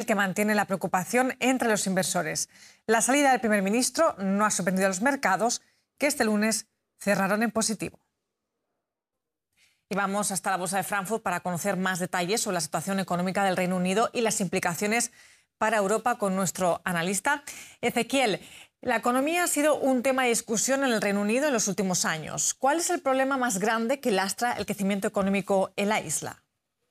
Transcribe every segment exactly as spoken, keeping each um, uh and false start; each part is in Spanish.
que mantiene la preocupación entre los inversores. La salida del primer ministro no ha sorprendido a los mercados, que este lunes cerraron en positivo. Y vamos hasta la Bolsa de Frankfurt para conocer más detalles sobre la situación económica del Reino Unido y las implicaciones para Europa con nuestro analista. Ezequiel, la economía ha sido un tema de discusión en el Reino Unido en los últimos años. ¿Cuál es el problema más grande que lastra el crecimiento económico en la isla?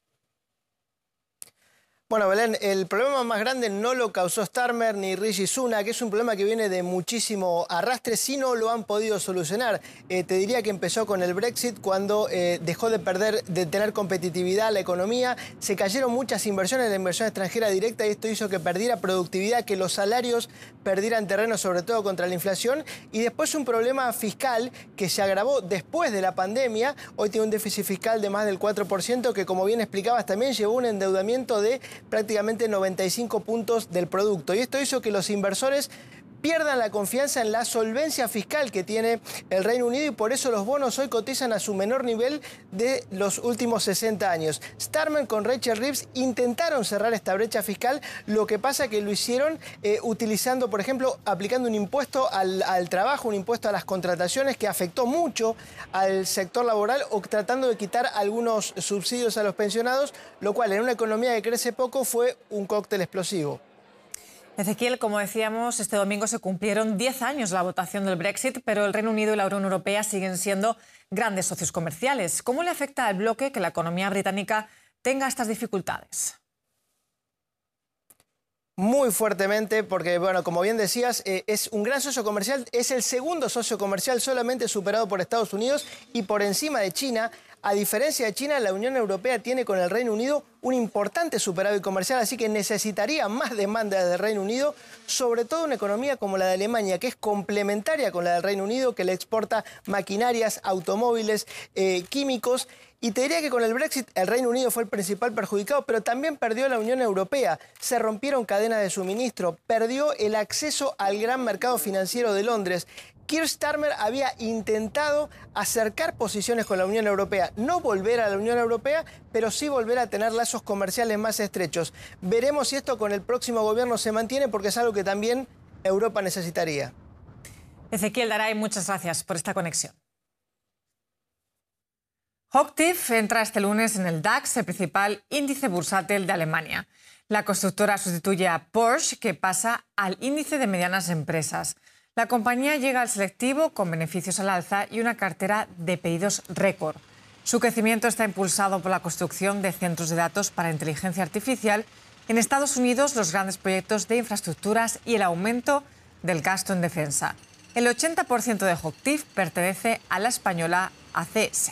Bueno, Belén, el problema más grande no lo causó Starmer ni Rishi Sunak, que es un problema que viene de muchísimo arrastre, si no lo han podido solucionar. Eh, te diría que empezó con el Brexit, cuando eh, dejó de perder, de tener competitividad la economía, se cayeron muchas inversiones, la inversión extranjera directa, y esto hizo que perdiera productividad, que los salarios perdieran terreno, sobre todo contra la inflación, y después un problema fiscal que se agravó después de la pandemia. Hoy tiene un déficit fiscal de más del cuatro por ciento, que, como bien explicabas, también llevó un endeudamiento de prácticamente noventa y cinco puntos del producto. Y esto hizo que los inversores pierdan la confianza en la solvencia fiscal que tiene el Reino Unido, y por eso los bonos hoy cotizan a su menor nivel de los últimos sesenta años. Starmer con Rachel Reeves intentaron cerrar esta brecha fiscal, lo que pasa que lo hicieron eh, utilizando, por ejemplo, aplicando un impuesto al, al trabajo, un impuesto a las contrataciones que afectó mucho al sector laboral, o tratando de quitar algunos subsidios a los pensionados, lo cual en una economía que crece poco fue un cóctel explosivo. Ezequiel, como decíamos, este domingo se cumplieron diez años de la votación del Brexit, pero el Reino Unido y la Unión Europea siguen siendo grandes socios comerciales. ¿Cómo le afecta al bloque que la economía británica tenga estas dificultades? Muy fuertemente, porque, bueno, como bien decías, eh, es un gran socio comercial, es el segundo socio comercial, solamente superado por Estados Unidos y por encima de China. A diferencia de China, la Unión Europea tiene con el Reino Unido un importante superávit comercial, así que necesitaría más demanda del Reino Unido, sobre todo una economía como la de Alemania, que es complementaria con la del Reino Unido, que le exporta maquinarias, automóviles, eh, químicos. Y te diría que con el Brexit el Reino Unido fue el principal perjudicado, pero también perdió la Unión Europea. Se rompieron cadenas de suministro, perdió el acceso al gran mercado financiero de Londres. Keir Starmer había intentado acercar posiciones con la Unión Europea, no volver a la Unión Europea, pero sí volver a tener lazos comerciales más estrechos. Veremos si esto con el próximo gobierno se mantiene, porque es algo que también Europa necesitaría. Ezequiel Daray, muchas gracias por esta conexión. Hochtief entra este lunes en el DAX, el principal índice bursátil de Alemania. La constructora sustituye a Porsche, que pasa al índice de medianas empresas. La compañía llega al selectivo con beneficios al alza y una cartera de pedidos récord. Su crecimiento está impulsado por la construcción de centros de datos para inteligencia artificial en Estados Unidos, los grandes proyectos de infraestructuras y el aumento del gasto en defensa. El ochenta por ciento de Hochtief pertenece a la española A C S.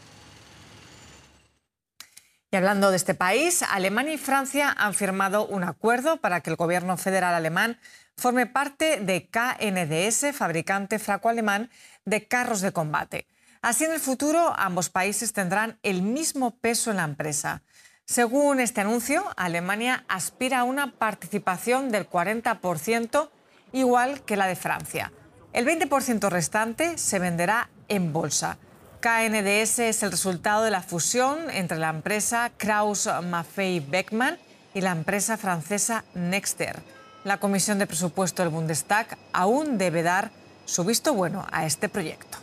Y hablando de este país, Alemania y Francia han firmado un acuerdo para que el gobierno federal alemán forme parte de K N D S, fabricante franco-alemán de carros de combate. Así, en el futuro, ambos países tendrán el mismo peso en la empresa. Según este anuncio, Alemania aspira a una participación del cuarenta por ciento, igual que la de Francia. El veinte por ciento restante se venderá en bolsa. K N D S es el resultado de la fusión entre la empresa Krauss Maffei Beckmann y la empresa francesa Nexter. La Comisión de Presupuesto del Bundestag aún debe dar su visto bueno a este proyecto.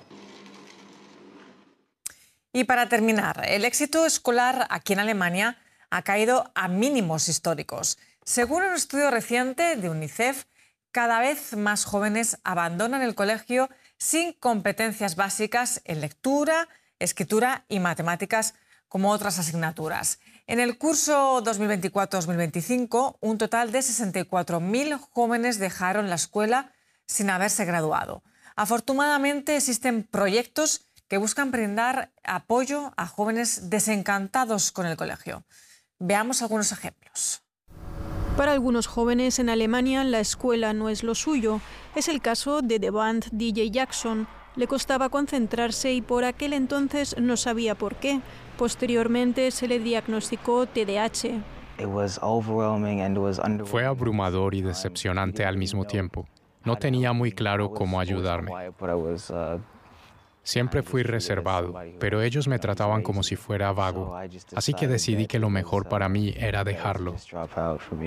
Y para terminar, el éxito escolar aquí en Alemania ha caído a mínimos históricos. Según un estudio reciente de UNICEF, cada vez más jóvenes abandonan el colegio sin competencias básicas en lectura, escritura y matemáticas, como otras asignaturas. En el curso dos mil veinticuatro dos mil veinticinco, un total de sesenta y cuatro mil jóvenes dejaron la escuela sin haberse graduado. Afortunadamente, existen proyectos que buscan brindar apoyo a jóvenes desencantados con el colegio. Veamos algunos ejemplos. Para algunos jóvenes en Alemania, la escuela no es lo suyo. Es el caso de The Band D J Jackson. Le costaba concentrarse y por aquel entonces no sabía por qué. Posteriormente se le diagnosticó T D A H. Fue abrumador y decepcionante al mismo tiempo. No tenía muy claro cómo ayudarme. Siempre fui reservado, pero ellos me trataban como si fuera vago. Así que decidí que lo mejor para mí era dejarlo.